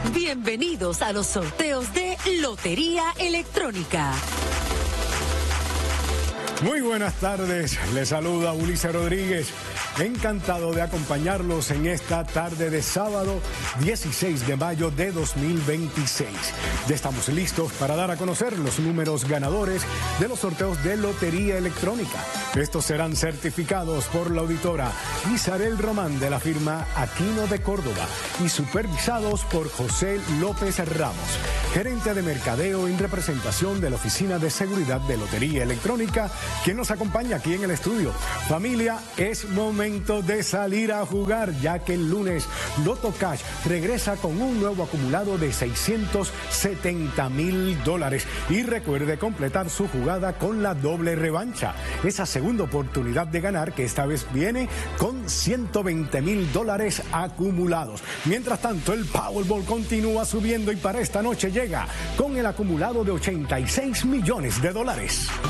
Bienvenidos a los sorteos de Lotería Electrónica. Muy buenas tardes, les saluda Ulises Rodríguez. Encantado de acompañarlos en esta tarde de sábado 16 de mayo de 2026. Ya estamos listos para dar a conocer los números ganadores de los sorteos de Lotería Electrónica. Estos serán certificados por la auditora Isabel Román de la firma Aquino de Córdoba y supervisados por José López Ramos, gerente de mercadeo en representación de la Oficina de Seguridad de Lotería Electrónica, quien nos acompaña aquí en el estudio. Familia, es momento de salir a jugar, ya que el lunes Loto Cash regresa con un nuevo acumulado de $670,000. Y recuerde completar su jugada con la doble revancha, esa segunda oportunidad de ganar que esta vez viene con $120,000 acumulados. Mientras tanto, el Powerball continúa subiendo y para esta noche llega con el acumulado de $86 millones.